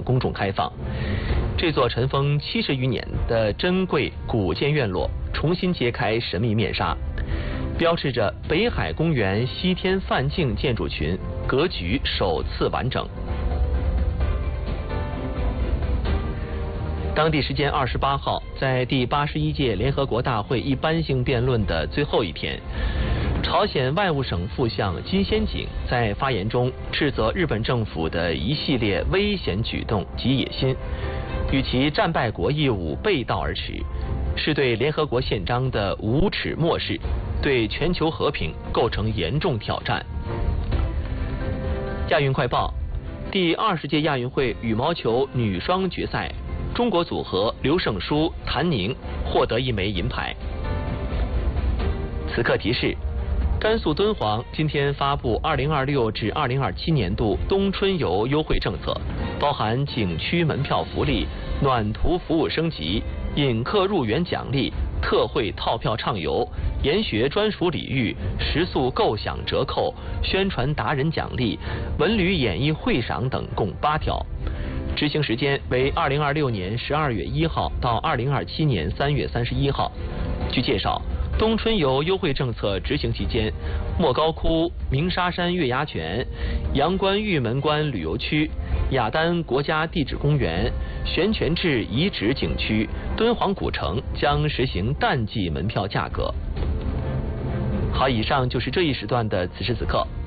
公众开放。这座尘封70余年的珍贵古建院落重新揭开神秘面纱，标志着北海公园西天梵境建筑群格局首次完整。当地时间28号，在第81届联合国大会一般性辩论的最后一天，朝鲜外务省副相金先景在发言中斥责日本政府的一系列危险举动及野心，与其战败国义务背道而驰，是对联合国宪章的无耻漠视，对全球和平构成严重挑战。亚运快报：第20届亚运会羽毛球女双决赛，中国组合刘胜书、谭宁获得1枚银牌。此刻提示：甘肃敦煌今天发布2026至2027年度冬春游优惠政策，包含景区门票福利、暖途服务升级、引客入园奖励、特惠套票畅游、研学专属礼遇、食宿购享折扣、宣传达人奖励、文旅演艺会赏等共8条。执行时间为2026年12月1号到2027年3月31号。据介绍，冬春游优惠政策执行期间，莫高窟、鸣沙山月牙泉、阳关玉门关旅游区、雅丹国家地质公园、悬泉至遗址景区、敦煌古城将实行淡季门票价格。好，以上就是这一时段的此时此刻。